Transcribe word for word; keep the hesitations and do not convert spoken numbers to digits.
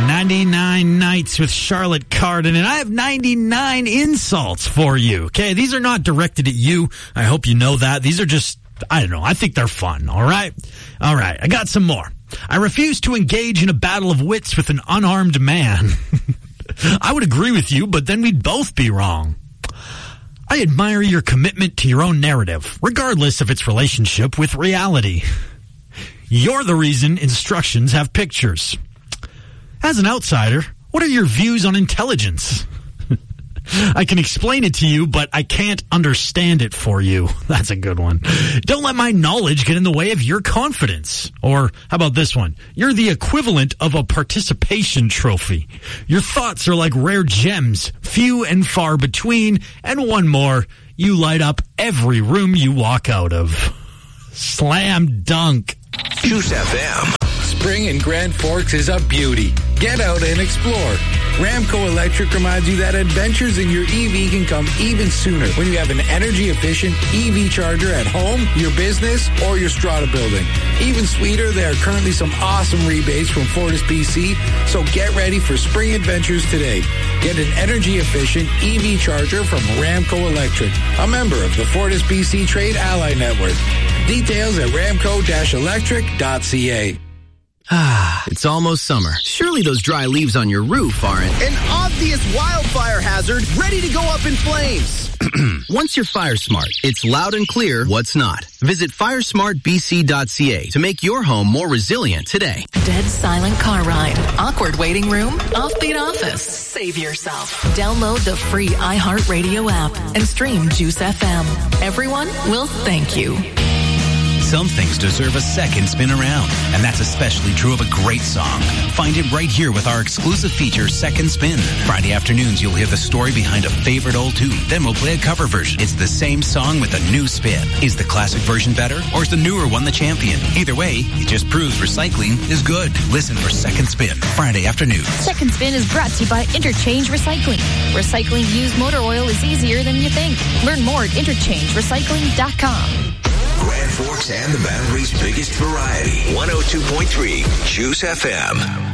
ninety-nine Nights with Charlotte Cardin, and I have ninety-nine insults for you. Okay, these are not directed at you. I hope you know that. These are just, I don't know, I think they're fun, all right? All right, I got some more. I refuse to engage in a battle of wits with an unarmed man. I would agree with you, but then we'd both be wrong. I admire your commitment to your own narrative, regardless of its relationship with reality. You're the reason instructions have pictures. As an outsider, what are your views on intelligence? I can explain it to you, but I can't understand it for you. That's a good one. Don't let my knowledge get in the way of your confidence. Or how about this one? You're the equivalent of a participation trophy. Your thoughts are like rare gems, few and far between. And one more, you light up every room you walk out of. Slam dunk. Juice F M. Spring in Grand Forks is a beauty. Get out and explore. Ramco Electric reminds you that adventures in your E V can come even sooner when you have an energy-efficient E V charger at home, your business, or your strata building. Even sweeter, there are currently some awesome rebates from Fortis B C, so get ready for spring adventures today. Get an energy-efficient E V charger from Ramco Electric, a member of the Fortis B C Trade Ally Network. Details at ramco dash electric dot c a. Ah, it's almost summer. Surely those dry leaves on your roof aren't an obvious wildfire hazard ready to go up in flames. Once you're fire smart, it's loud and clear what's not. Visit fire smart b c dot c a to make your home more resilient today. Dead silent car ride, awkward waiting room, offbeat office. Save yourself. Download the free iHeartRadio app and stream Juice F M. Everyone will thank you. Some things deserve a second spin around, and that's especially true of a great song. Find it right here with our exclusive feature, Second Spin. Friday afternoons, you'll hear the story behind a favorite old tune. Then we'll play a cover version. It's the same song with a new spin. Is the classic version better, or is the newer one the champion? Either way, it just proves recycling is good. Listen for Second Spin, Friday afternoons. Second Spin is brought to you by Interchange Recycling. Recycling used motor oil is easier than you think. Learn more at interchange recycling dot com. Grand Forks and the Boundary's biggest variety. one oh two point three Juice F M.